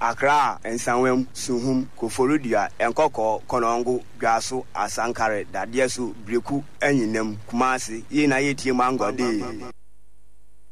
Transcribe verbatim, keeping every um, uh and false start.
Accra ensanwem suhum koforodua enkoko konongo gwaso asankare dadieso breku enyinem kumasi ye na yetie mangode